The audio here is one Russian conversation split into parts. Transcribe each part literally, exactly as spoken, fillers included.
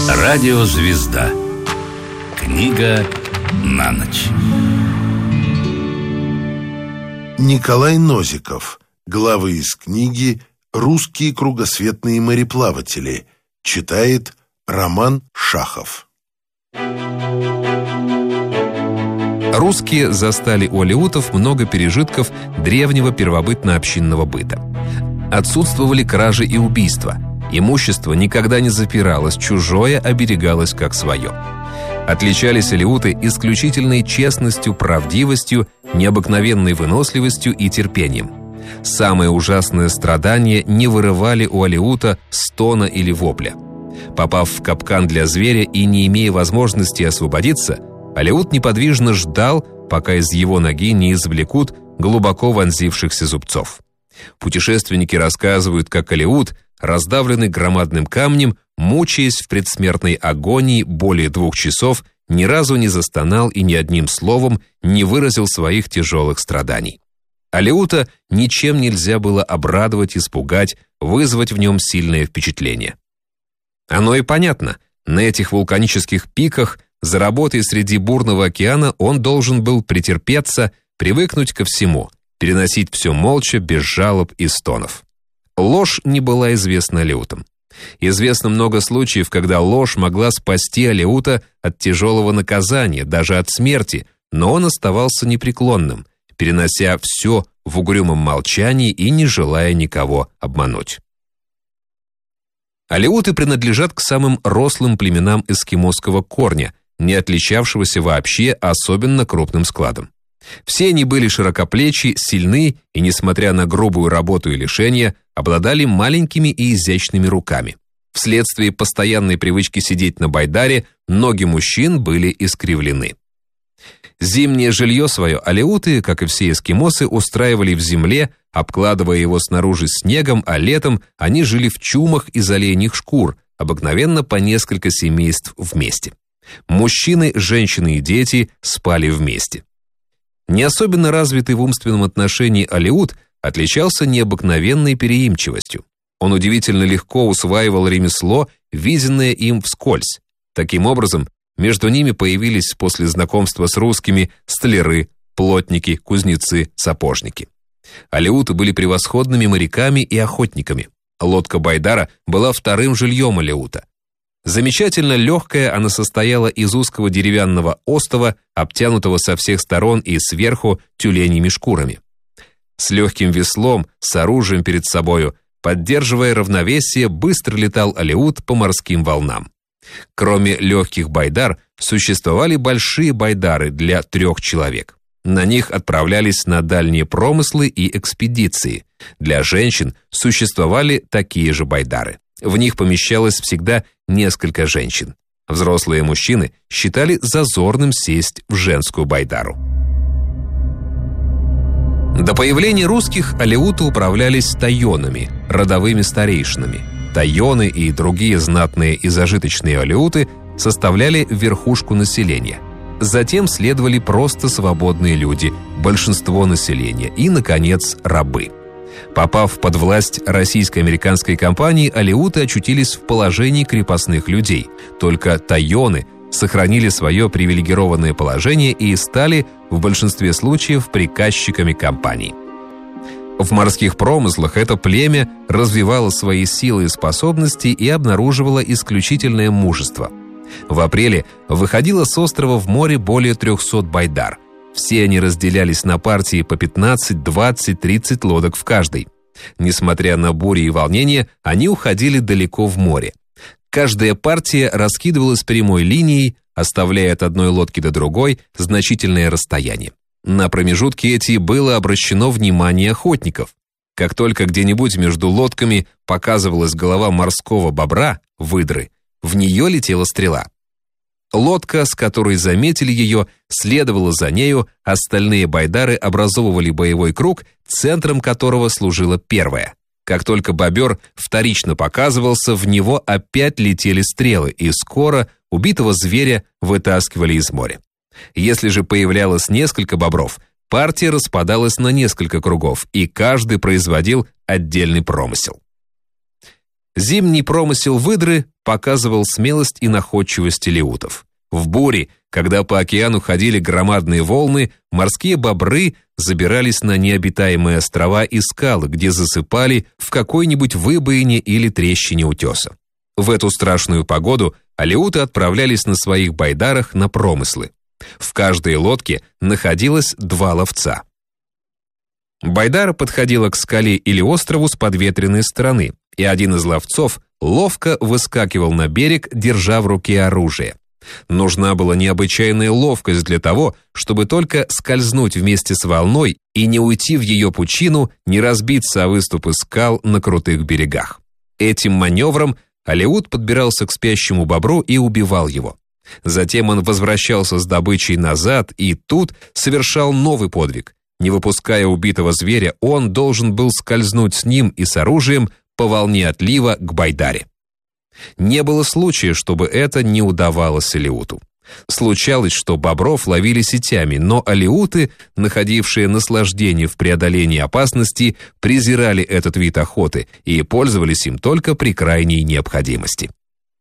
Радиозвезда. Книга на ночь. Николай Нозиков. Главы из книги «Русские кругосветные мореплаватели». Читает Роман Шахов. Русские застали у алеутов много пережитков древнего первобытно-общинного быта. Отсутствовали кражи и убийства. Имущество никогда не запиралось, чужое оберегалось как свое. Отличались алеуты исключительной честностью, правдивостью, необыкновенной выносливостью и терпением. Самые ужасные страдания не вырывали у алеута стона или вопля. Попав в капкан для зверя и не имея возможности освободиться, алеут неподвижно ждал, пока из его ноги не извлекут глубоко вонзившихся зубцов. Путешественники рассказывают, как алеут, раздавленный громадным камнем, мучаясь в предсмертной агонии более двух часов, ни разу не застонал и ни одним словом не выразил своих тяжелых страданий. Алеута ничем нельзя было обрадовать, испугать, вызвать в нем сильное впечатление. Оно и понятно. На этих вулканических пиках, за работой среди бурного океана, он должен был претерпеться, привыкнуть ко всему, переносить все молча, без жалоб и стонов. Ложь не была известна алеутам. Известно много случаев, когда ложь могла спасти алеута от тяжелого наказания, даже от смерти, но он оставался непреклонным, перенося все в угрюмом молчании и не желая никого обмануть. Алеуты принадлежат к самым рослым племенам эскимосского корня, не отличавшегося вообще особенно крупным складом. Все они были широкоплечи, сильны и, несмотря на грубую работу и лишения, обладали маленькими и изящными руками. Вследствие постоянной привычки сидеть на байдаре, ноги мужчин были искривлены. Зимнее жилье свое алеуты, как и все эскимосы, устраивали в земле, обкладывая его снаружи снегом, а летом они жили в чумах из оленьих шкур, обыкновенно по несколько семейств вместе. Мужчины, женщины и дети спали вместе. Не особенно развитый в умственном отношении алеут отличался необыкновенной переимчивостью. Он удивительно легко усваивал ремесло, виденное им вскользь. Таким образом, между ними появились после знакомства с русскими столяры, плотники, кузнецы, сапожники. Алеуты были превосходными моряками и охотниками. Лодка байдара была вторым жильем алеута. Замечательно легкая, она состояла из узкого деревянного остова, обтянутого со всех сторон и сверху тюленьими шкурами. С легким веслом, с оружием перед собою, поддерживая равновесие, быстро летал алеут по морским волнам. Кроме легких байдар, существовали большие байдары для трех человек. На них отправлялись на дальние промыслы и экспедиции. Для женщин существовали такие же байдары. В них помещалось всегда несколько женщин. Взрослые мужчины считали зазорным сесть в женскую байдару. До появления русских алеуты управлялись тайонами, родовыми старейшинами. Тайоны и другие знатные и зажиточные алеуты составляли верхушку населения. Затем следовали просто свободные люди, большинство населения и, наконец, рабы. Попав под власть российско-американской компании, алеуты очутились в положении крепостных людей. Только тайоны сохранили свое привилегированное положение и стали в большинстве случаев приказчиками компании. В морских промыслах это племя развивало свои силы и способности и обнаруживало исключительное мужество. В апреле выходило с острова в море более трехсот байдар. Все они разделялись на партии по пятнадцать, двадцать, тридцать лодок в каждой. Несмотря на бури и волнения, они уходили далеко в море. Каждая партия раскидывалась прямой линией, оставляя от одной лодки до другой значительное расстояние. На промежутки эти было обращено внимание охотников. Как только где-нибудь между лодками показывалась голова морского бобра, выдры, в нее летела стрела. Лодка, с которой заметили ее, следовала за нею, остальные байдары образовывали боевой круг, центром которого служила первая. Как только бобер вторично показывался, в него опять летели стрелы, и скоро убитого зверя вытаскивали из моря. Если же появлялось несколько бобров, партия распадалась на несколько кругов, и каждый производил отдельный промысел. Зимний промысел выдры показывал смелость и находчивость алеутов. В буре, когда по океану ходили громадные волны, морские бобры забирались на необитаемые острова и скалы, где засыпали в какой-нибудь выбоине или трещине утеса. В эту страшную погоду алеуты отправлялись на своих байдарах на промыслы. В каждой лодке находилось два ловца. Байдара подходила к скале или острову с подветренной стороны, и один из ловцов ловко выскакивал на берег, держа в руке оружие. Нужна была необычайная ловкость для того, чтобы только скользнуть вместе с волной и не уйти в ее пучину, не разбиться о выступы скал на крутых берегах. Этим маневром алеут подбирался к спящему бобру и убивал его. Затем он возвращался с добычей назад и тут совершал новый подвиг. Не выпуская убитого зверя, он должен был скользнуть с ним и с оружием по волне отлива к байдаре. Не было случая, чтобы это не удавалось алеуту. Случалось, что бобров ловили сетями, но алеуты, находившие наслаждение в преодолении опасности, презирали этот вид охоты и пользовались им только при крайней необходимости.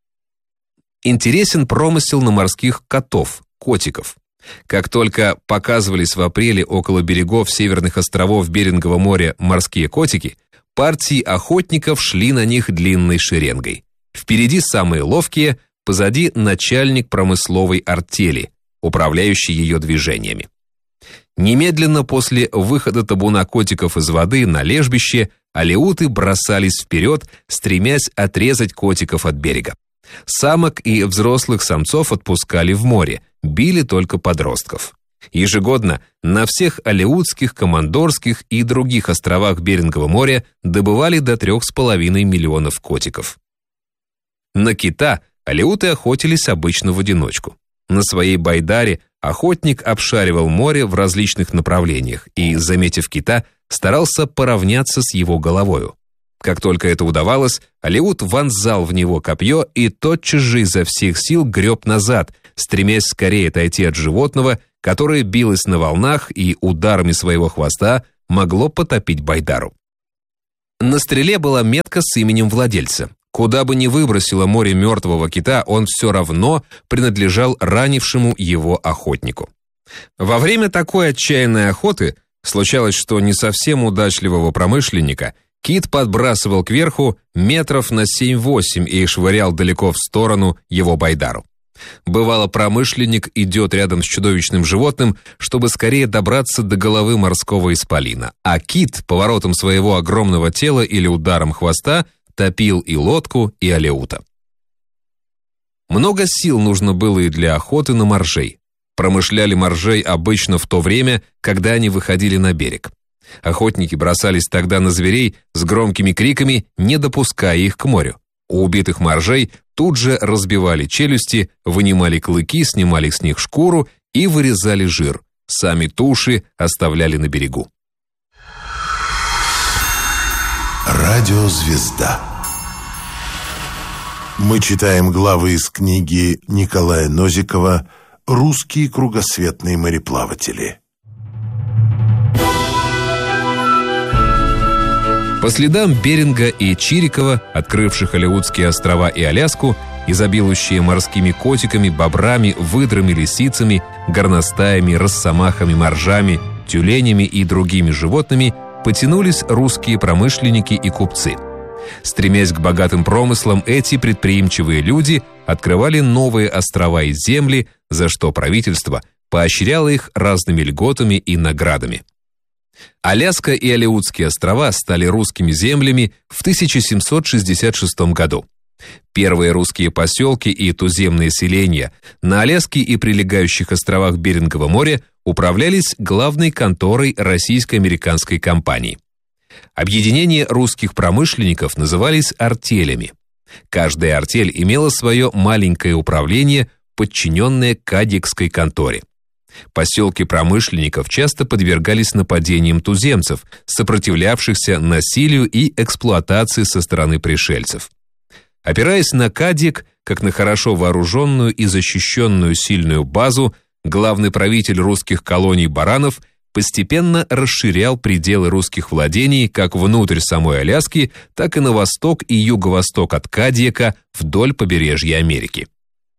Интересен промысел на морских котов, котиков. Как только показывались в апреле около берегов северных островов Берингового моря морские котики, партии охотников шли на них длинной шеренгой. Впереди самые ловкие, позади начальник промысловой артели, управляющий ее движениями. Немедленно после выхода табуна котиков из воды на лежбище алеуты бросались вперед, стремясь отрезать котиков от берега. Самок и взрослых самцов отпускали в море, били только подростков. Ежегодно на всех алеутских, командорских и других островах Берингового моря добывали до трех с половиной миллионов котиков. На кита алеуты охотились обычно в одиночку. На своей байдаре охотник обшаривал море в различных направлениях и, заметив кита, старался поравняться с его головою. Как только это удавалось, алеут вонзал в него копье и тотчас же изо всех сил греб назад, стремясь скорее отойти от животного, которое билось на волнах и ударами своего хвоста могло потопить байдару. На стреле была метка с именем владельца. Куда бы ни выбросило море мертвого кита, он все равно принадлежал ранившему его охотнику. Во время такой отчаянной охоты случалось, что не совсем удачливого промышленника кит подбрасывал кверху метров на семь-восемь и швырял далеко в сторону его байдару. Бывало, промышленник идет рядом с чудовищным животным, чтобы скорее добраться до головы морского исполина, а кит поворотом своего огромного тела или ударом хвоста топил и лодку, и алеута. Много сил нужно было и для охоты на моржей. Промышляли моржей обычно в то время, когда они выходили на берег. Охотники бросались тогда на зверей с громкими криками, не допуская их к морю. У убитых моржей тут же разбивали челюсти, вынимали клыки, снимали с них шкуру и вырезали жир. Сами туши оставляли на берегу. Радиозвезда. Мы читаем главы из книги Николая Нозикова «Русские кругосветные мореплаватели». По следам Беринга и Чирикова, открывших Алеутские острова и Аляску, изобилующие морскими котиками, бобрами, выдрами, лисицами, горностаями, росомахами, моржами, тюленями и другими животными, потянулись русские промышленники и купцы. Стремясь к богатым промыслам, эти предприимчивые люди открывали новые острова и земли, за что правительство поощряло их разными льготами и наградами. Аляска и Алеутские острова стали русскими землями в тысяча семьсот шестьдесят шестом году. Первые русские поселки и туземные селения на Аляске и прилегающих островах Берингового моря управлялись главной конторой российско-американской компании. Объединения русских промышленников назывались артелями. Каждая артель имела свое маленькое управление, подчиненное кадикской конторе. Поселки промышленников часто подвергались нападениям туземцев, сопротивлявшихся насилию и эксплуатации со стороны пришельцев. Опираясь на кадик, как на хорошо вооруженную и защищенную сильную базу, главный правитель русских колоний Баранов постепенно расширял пределы русских владений как внутрь самой Аляски, так и на восток и юго-восток от Кадиака вдоль побережья Америки.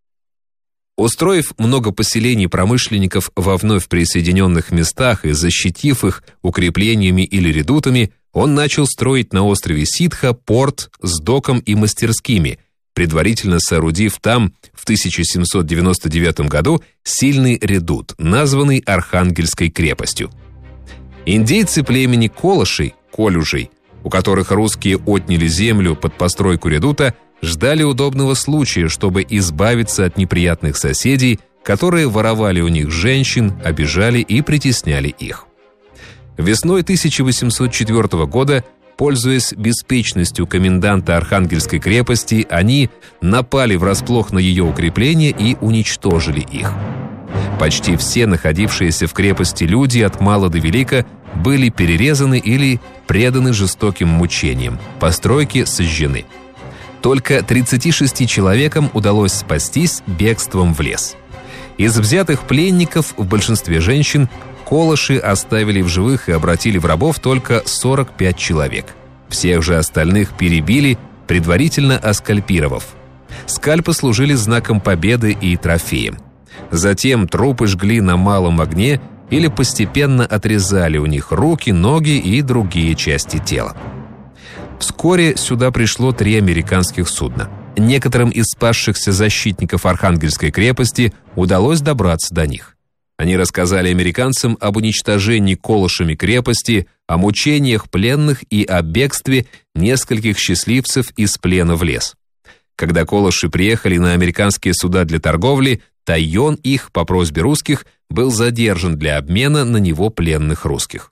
Устроив много поселений промышленников во вновь присоединенных местах и защитив их укреплениями или редутами, он начал строить на острове Ситха порт с доком и мастерскими, предварительно соорудив там в тысяча семьсот девяносто девятом году сильный редут, названный Архангельской крепостью. Индейцы племени Колошей, Колюжей, у которых русские отняли землю под постройку редута, ждали удобного случая, чтобы избавиться от неприятных соседей, которые воровали у них женщин, обижали и притесняли их. Весной тысяча восемьсот четвёртого года, пользуясь беспечностью коменданта Архангельской крепости, они напали врасплох на ее укрепления и уничтожили их. Почти все находившиеся в крепости люди от мала до велика были перерезаны или преданы жестоким мучениям, постройки сожжены. Только тридцати шести человекам удалось спастись бегством в лес. Из взятых пленников, в большинстве женщин, Колоши оставили в живых и обратили в рабов только сорок пять человек. Всех же остальных перебили, предварительно оскальпировав. Скальпы служили знаком победы и трофеем. Затем трупы жгли на малом огне или постепенно отрезали у них руки, ноги и другие части тела. Вскоре сюда пришло три американских судна. Некоторым из спасшихся защитников Архангельской крепости удалось добраться до них. Они рассказали американцам об уничтожении Колошами крепости, о мучениях пленных и о бегстве нескольких счастливцев из плена в лес. Когда Колоши приехали на американские суда для торговли, Тайон их, по просьбе русских, был задержан для обмена на него пленных русских.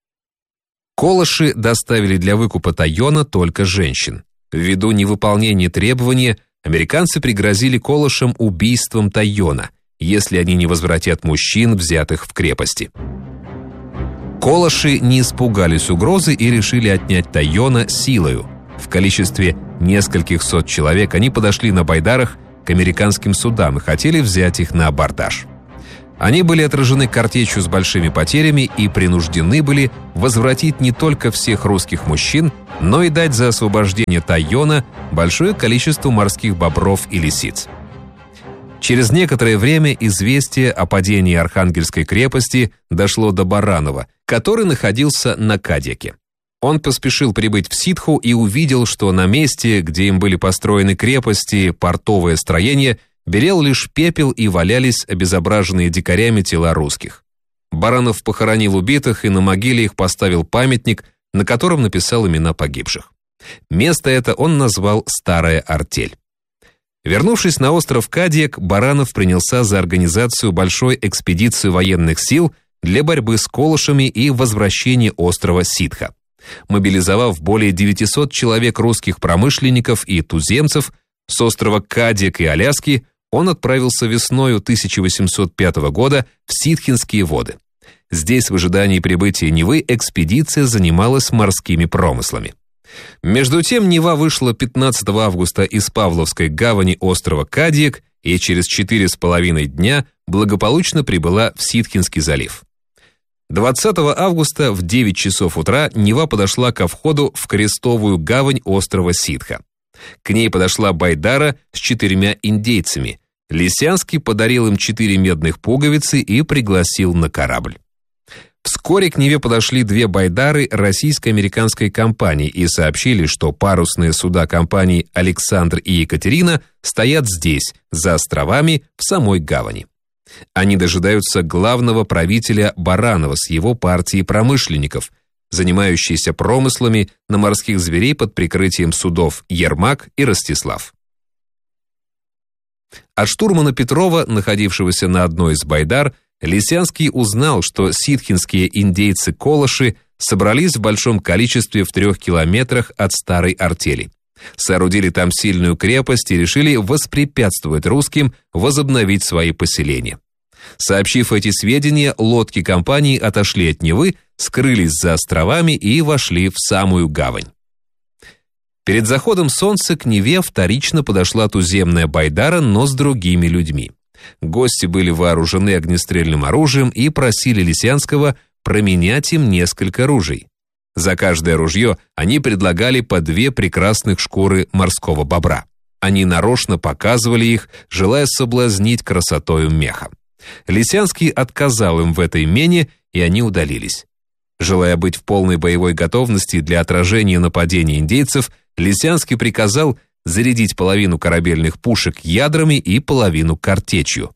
Колоши доставили для выкупа Тайона только женщин. Ввиду невыполнения требования, американцы пригрозили Колошам убийством Тайона, если они не возвратят мужчин, взятых в крепости. Колоши не испугались угрозы и решили отнять Тайона силою. В количестве нескольких сот человек они подошли на байдарах к американским судам и хотели взять их на абордаж. Они были отражены картечью с большими потерями и принуждены были возвратить не только всех русских мужчин, но и дать за освобождение Тайона большое количество морских бобров и лисиц. Через некоторое время известие о падении Архангельской крепости дошло до Баранова, который находился на Кадиаке. Он поспешил прибыть в Ситху и увидел, что на месте, где им были построены крепости, портовое строение, белел лишь пепел и валялись обезображенные дикарями тела русских. Баранов похоронил убитых и на могиле их поставил памятник, на котором написал имена погибших. Место это он назвал «Старая артель». Вернувшись на остров Кадиак, Баранов принялся за организацию большой экспедиции военных сил для борьбы с Колошами и возвращения острова Ситха. Мобилизовав более девятисот человек русских промышленников и туземцев с острова Кадиак и Аляски, он отправился весною тысяча восемьсот пятого года в Ситхинские воды. Здесь в ожидании прибытия Невы экспедиция занималась морскими промыслами. Между тем Нева вышла пятнадцатого августа из Павловской гавани острова Кадиак и через четыре с половиной дня благополучно прибыла в Ситхинский залив. двадцатого августа в девять часов утра Нева подошла ко входу в крестовую гавань острова Ситха. К ней подошла байдара с четырьмя индейцами. Лисянский подарил им четыре медных пуговицы и пригласил на корабль. Вскоре к Неве подошли две байдары российско-американской компании и сообщили, что парусные суда компаний «Александр» и «Екатерина» стоят здесь, за островами, в самой гавани. Они дожидаются главного правителя Баранова с его партией промышленников, занимающейся промыслами на морских зверей под прикрытием судов «Ермак» и «Ростислав». От штурмана Петрова, находившегося на одной из байдар, Лисянский узнал, что ситхинские индейцы-колоши собрались в большом количестве в трех километрах от старой артели. Соорудили там сильную крепость и решили воспрепятствовать русским возобновить свои поселения. Сообщив эти сведения, лодки компании отошли от Невы, скрылись за островами и вошли в самую гавань. Перед заходом солнца к Неве вторично подошла туземная байдара, но с другими людьми. Гости были вооружены огнестрельным оружием и просили Лисянского променять им несколько ружей. За каждое ружье они предлагали по две прекрасных шкуры морского бобра. Они нарочно показывали их, желая соблазнить красотою меха. Лисянский отказал им в этой мене, и они удалились. Желая быть в полной боевой готовности для отражения нападения индейцев, Лисянский приказал зарядить половину корабельных пушек ядрами и половину картечью.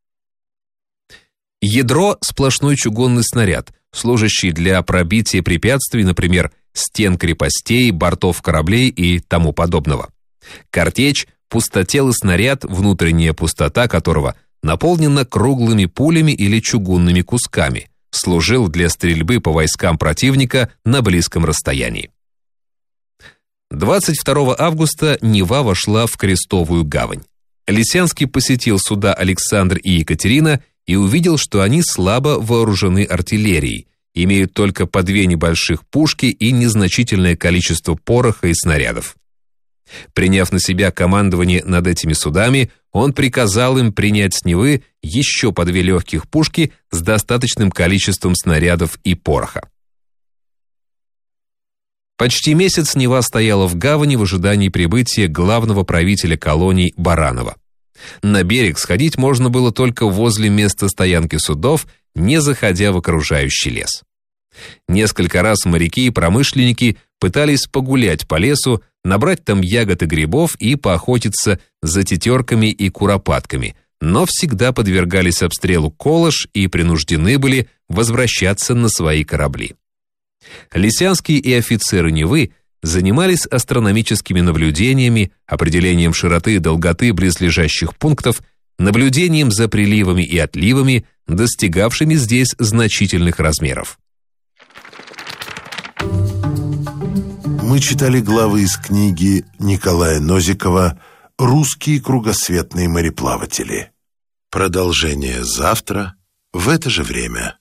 Ядро – сплошной чугунный снаряд, служащий для пробития препятствий, например, стен крепостей, бортов кораблей и тому подобного. Картечь – пустотелый снаряд, внутренняя пустота которого наполнена круглыми пулями или чугунными кусками, служил для стрельбы по войскам противника на близком расстоянии. двадцать второго августа Нева вошла в Крестовую гавань. Лисянский посетил суда Александр и Екатерина и увидел, что они слабо вооружены артиллерией, имеют только по две небольших пушки и незначительное количество пороха и снарядов. Приняв на себя командование над этими судами, он приказал им принять с Невы еще по две легких пушки с достаточным количеством снарядов и пороха. Почти месяц Нева стояла в гавани в ожидании прибытия главного правителя колоний Баранова. На берег сходить можно было только возле места стоянки судов, не заходя в окружающий лес. Несколько раз моряки и промышленники пытались погулять по лесу, набрать там ягод и грибов и поохотиться за тетерками и куропатками, но всегда подвергались обстрелу колыш и принуждены были возвращаться на свои корабли. Лисянский и офицеры Невы занимались астрономическими наблюдениями, определением широты и долготы близлежащих пунктов, наблюдением за приливами и отливами, достигавшими здесь значительных размеров. Мы читали главы из книги Николая Нозикова «Русские кругосветные мореплаватели». Продолжение завтра в это же время.